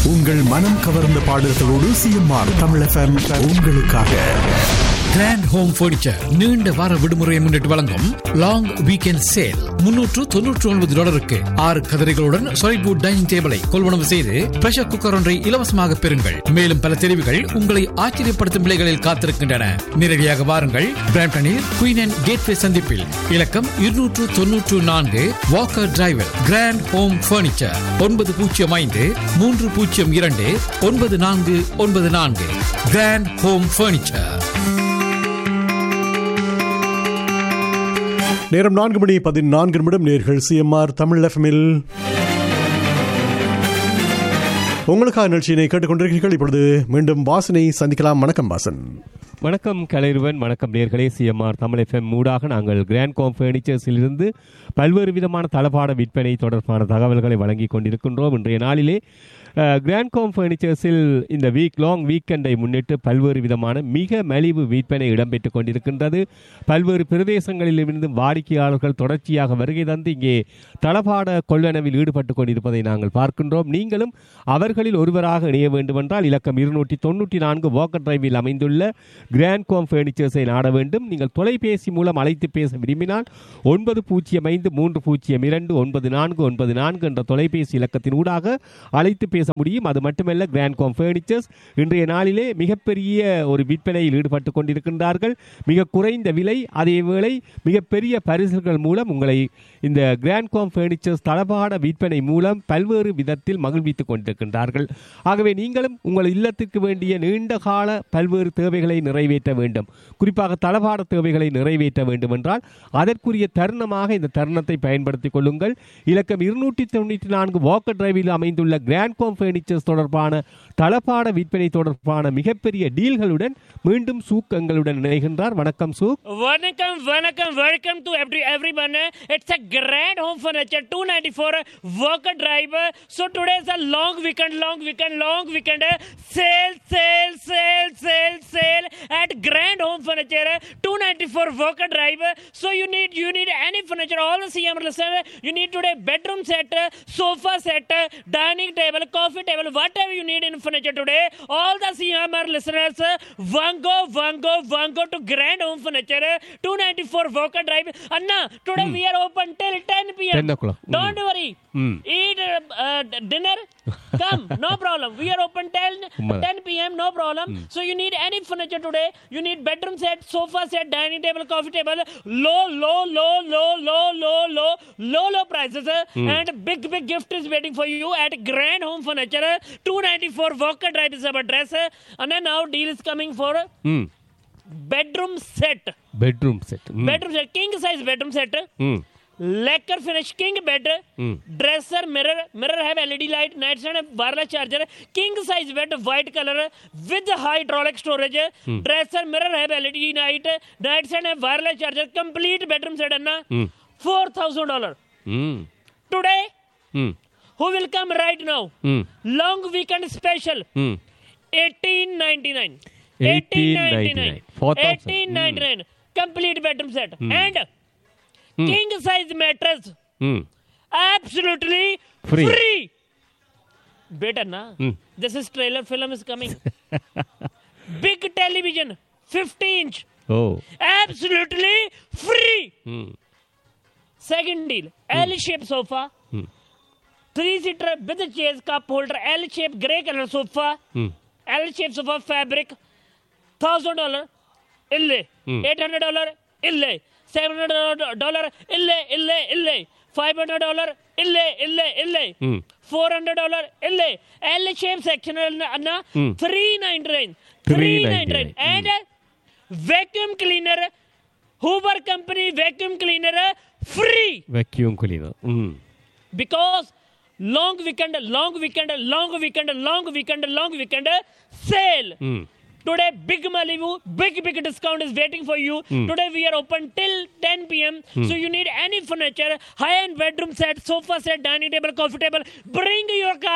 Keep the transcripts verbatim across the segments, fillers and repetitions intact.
உங்கள் மனம் கவர்ந்த பாடல்களோடு சிஎம்ஆர் தமிழ் எஃப்எம் உங்களுக்காக. கிராண்ட் ஹோம் பர்னிச்சர் நீண்ட வார விடுமுறையை முன்னிட்டு வழங்கும் லாங் வீக்கெண்ட் சேல். முன்னூற்று தொன்னூற்று ஒன்பது டாலருக்கு ஆறு கதிரைகளுடன் சொலைபூட் டைனிங் டேபிளை கொள்வனவு செய்து பிரஷர் குக்கர் ஒன்றை இலவசமாக பெறுங்கள். மேலும் பல தெரிவுகள் உங்களை ஆச்சரியப்படுத்தும் விலைகளில் காத்திருக்கின்றன. நேரடியாக வாருங்கள். பிராம்டனில் குயின் அண்ட் கேட்வே சந்திப்பில் இலக்கம் இருநூற்று தொன்னூற்று நான்கு Walker driver. Grand home furniture ஒன்பது பூஜ்ஜியம் ஐந்து மூன்று பூஜ்ஜியம் இரண்டு ஒன்பது நான்கு ஒன்பது நான்கு. Grand home furniture. நேரம் நான்கு மணி பதினான்கு நிமிடம். நேர்கள் சிஎம்ஆர் தமிழ் எஃப்எம்மில் உங்களுக்காக நிகழ்ச்சியினை கேட்டுக்கொண்டிருக்கிறீர்கள். இப்பொழுது மீண்டும் வாசனை சந்திக்கலாம். வணக்கம் வாசன். வணக்கம் கலைருவன். வணக்கம் நேர்களே. சிஎம்ஆர் தமிழ் எஃப்எம் மூடாக நாங்கள் கிராண்ட் ஹோம் பர்னிச்சர்ஸில் இருந்து பல்வேறு விதமான தளபாட விற்பனை தொடர்பான தகவல்களை வழங்கிக் கொண்டிருக்கின்றோம். இன்றைய நாளிலே கிராண்ட் ஹோம் பர்னிச்சர்ஸில் இந்த வீக் லாங் வீக்கெண்டை முன்னிட்டு பல்வேறு விதமான மிக மலிவு விற்பனை இடம்பெற்றுக் கொண்டிருக்கின்றது. பல்வேறு பிரதேசங்களிலிருந்து வாடிக்கையாளர்கள் தொடர்ச்சியாக வருகை தந்து இங்கே தளபாட கொள்ளளவில் ஈடுபட்டுக் கொண்டிருப்பதை நாங்கள் பார்க்கின்றோம். நீங்களும் அவர்களில் ஒருவராக இணைய வேண்டுமென்றால் இலக்கம் இருநூற்றி தொன்னூற்றி நான்கு வாக்கர் டிரைவில் அமைந்துள்ள கிராண்ட் ஹோம் பர்னிச்சர்ஸை நாட வேண்டும். நீங்கள் தொலைபேசி மூலம் அழைத்து பேச விரும்பினால் ஒன்பது பூஜ்ஜியம் ஐந்து மூன்று பூஜ்ஜியம் இரண்டு ஒன்பது நான்கு ஒன்பது நான்கு என்ற தொலைபேசி இலக்கத்தின் ஊடாக அழைத்து பேச முடியும். அது மட்டுமல்ல, கிராண்ட் ஹோம் பர்னிச்சர்ஸ் இன்றைய நாளிலே மிகப்பெரிய ஒரு விற்பனையில் ஈடுபட்டுக் கொண்டிருக்கின்றார்கள். மிக குறைந்த விலை, அதேவேளை மிகப்பெரிய பரிசுகள் மூலம் உங்களை இந்த கிராண்ட் ஹோம் பர்னிச்சர்ஸ் தளபாட விற்பனை மூலம் பல்வேறு விதத்தில் மகிழ்வித்துக் கொண்டிருக்கின்றார்கள். ஆகவே நீங்களும் உங்கள் இல்லத்திற்கு வேண்டிய நீண்ட கால பல்வேறு தேவைகளை நிறைவேற்ற வேண்டும், குறிப்பாக தளபாட தேவைகளை நிறைவேற்ற வேண்டும் என்றால் அதற்குரிய தருணமாக இந்த தருணத்தை பயன்படுத்திக் கொள்ளுங்கள். இலக்கம் இருநூற்றி தொண்ணூற்றி நான்கு வாக்கர் டிரைவில் அமைந்துள்ள கிராண்ட் ஹோம் பர்னிச்சர்ஸ் தொடர்பான தளபாட விற்பனை தொடர்பான மிகப்பெரிய டீல்களுடன் மீண்டும் சூக் எங்களுடன் இணைகின்றார். வணக்கம் சூக். வணக்கம் வணக்கம் welcome to every everyone. It's a grand home furniture two ninety-four walker drive. So today is a long weekend long weekend long weekend sale sale sale sale sale at grand home furniture two ninety-four walker drive. So you need you need any furniture, all the C M listen, you need today bedroom set, sofa set, dining table, coffee table, whatever you need in furniture today, all the C M R listeners, Vango, Vango, Vango to Grand Home Furniture, two ninety-four Walker Drive. Anna, today mm. we are open till ten p.m. ten o'clock. Don't mm. worry. Mm. Eat uh, uh, dinner. Come, no problem. We are open till ten p.m. No problem. Mm. So you need any furniture today. You need bedroom set, sofa set, dining table, coffee table. Low, low, low, low, low, low, low, low, low prices. Mm. And big, big gift is waiting for you at Grand Home Furniture. two ninety-four Walker Drive is our address. And then now deal is coming for mm. bedroom set. Bedroom set. Mm. Bedroom set. King size bedroom set. Mm. Lacquer finish king bed. Mm. Dresser, mirror. Mirror have L E D light. Nightstand have wireless charger. King size bed, white color with hydraulic storage. Mm. Dresser, mirror have L E D light. Nightstand have wireless charger. Complete bedroom set. Anna. Mm. four thousand dollars. Mm. Today. Mm. Who will come right now? Mm. Long weekend special. Mm. eighteen ninety-nine. eighteen ninety-nine. eighteen ninety-nine. Mm. Complete bedroom set. Mm. And mm. king size mattress. Mm. Absolutely free. free. Better na? Mm. This is trailer film is coming. Big television. fifty inch. Oh. Absolutely free. Mm. Second deal. Mm. L-shaped sofa. Mm. Three-seater with a chair, cup holder, L-shaped grey color sofa, mm. L-shaped sofa fabric, thousand dollar, ille, mm. eight hundred dollar, ille, seven hundred dollar, ille, ille, ille, five hundred dollar, ille, ille, ille, mm. four hundred dollar, ille, L-shaped sectional, anna, mm. three ninety-nine, three ninety-nine, and mm. vacuum cleaner, Hoover Company vacuum cleaner, free. Vacuum cleaner. Mm. Because long weekend, long weekend, long weekend, long weekend, long weekend sale. Mm. Today, big Malibu, big, big discount is waiting for you. Mm. Today, we are open till ten p.m. Mm. So, you need any furniture, high-end bedroom set, sofa set, dining table, coffee table. Bring your car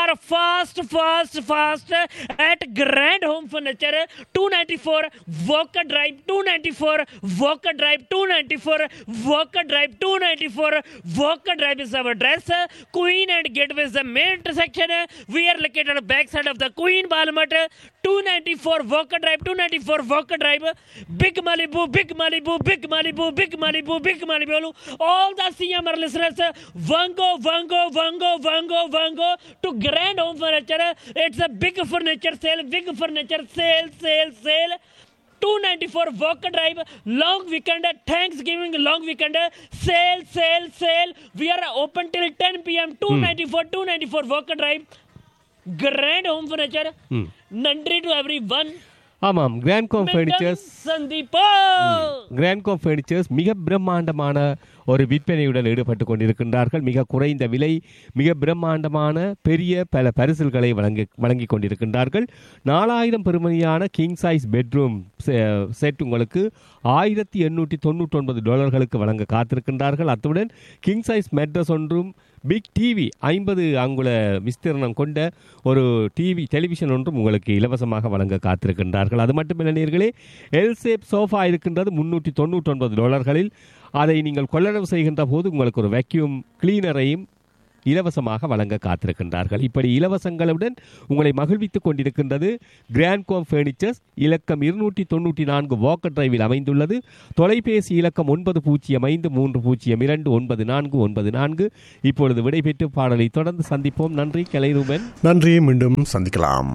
are fast, fast, fast at Grand Home Furniture, two ninety-four Walker Drive, two ninety-four Walker Drive, two ninety-four Walker Drive, two ninety-four Walker Drive is our address. Queen and Gateway is the main intersection. We are located on the back side of the Queen Balmut, two ninety-four Walker Drive, two ninety-four Walker Drive. Big Malibu, Big Malibu, Big Malibu, Big Malibu, Big Malibu. All the C M R listeners, Vango, Vango, Vango, Vango, Vango to Grand Home Furniture. It's a big furniture sale, big furniture sale, sale, sale. two ninety-four Walker Drive, long weekend, Thanksgiving long weekend, sale, sale, sale. We are open till ten p.m. two ninety-four, two ninety-four Walker Drive, Grand Home Furniture. Hmm. Nandri to everyone. ஆமாம், grand Kom furnitures சந்திப்பா grand Kom furnitures மிக பிரம்மாண்டமான ஒரு விற்பனையுடன் ஈடுபட்டு கொண்டிருக்கின்றார்கள். மிக குறைந்த விலை, மிக பிரம்மாண்டமான பெரிய பல பரிசில்களை வழங்கி வழங்கி கொண்டிருக்கின்றார்கள். நாலாயிரம் பெறுமதியான கிங் சைஸ் பெட்ரூம் செட் உங்களுக்கு ஆயிரத்தி எண்ணூற்றி தொண்ணூற்றி ஒன்பது டாலர்களுக்கு வழங்க காத்திருக்கின்றார்கள். அத்துடன் கிங் சைஸ் மெட்ரஸ் ஒன்றும் பிக் டிவி ஐம்பது அங்குல விஸ்தீர்ணம் கொண்ட ஒரு டிவி டெலிவிஷன் ஒன்றும் உங்களுக்கு இலவசமாக வழங்க காத்திருக்கின்றார்கள். அது மட்டுமில்லை நேயர்களே, எல்சேப் சோஃபா இருக்கின்றது முன்னூற்றி தொண்ணூற்றி ஒன்பது டாலர்களில். அதை நீங்கள் கொள்ளளவு செய்கின்ற போது உங்களுக்கு ஒரு வேக்யூம் கிளீனரையும் இலவசமாக வழங்க காத்திருக்கின்றார்கள். இப்படி இலவசங்களுடன் உங்களை மகிழ்வித்துக் கொண்டிருக்கின்றது கிராண்ட் கோம் ஃபர்னிச்சர்ஸ். இலக்கம் இருநூற்றி தொண்ணூற்றி நான்கு வாக்கர் டிரைவில் அமைந்துள்ளது. தொலைபேசி இலக்கம் ஒன்பது பூஜ்ஜியம் ஐந்து மூன்று பூஜ்ஜியம் இரண்டு ஒன்பது நான்கு ஒன்பது நான்கு. இப்பொழுது விடைபெற்று பாடலை தொடர்ந்து சந்திப்போம். நன்றி கலைரூபன். நன்றி, மீண்டும் சந்திக்கலாம்.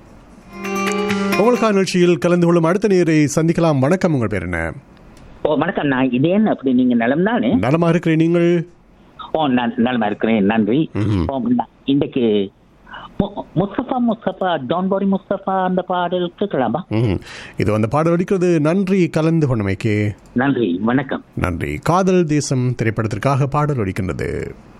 உங்களுக்கான நிகழ்ச்சியில் கலந்து கொள்ளும் அடுத்த நேரை சந்திக்கலாம். வணக்கம், உங்கள் பேர் என்ன? ஓ வணக்கம், நான் இதேன். அப்படி நீங்க நலம் தானே? நலமா இருக்கிறேன், நீங்கள்? ஓ நான் நலமா இருக்கிறேன், நன்றி. இன்றைக்கு முஸ்தபா முஸ்தபா டோன்ட் வரி முஸ்தபா அந்த பாடல் கேட்கலாமா? இது அந்த பாடல் அடிக்கிறது. நன்றி கலந்து கொண்டமைக்கு. நன்றி, வணக்கம். நன்றி. காதல் தேசம் திரைப்படத்திற்காக பாடல் அடிக்கின்றது.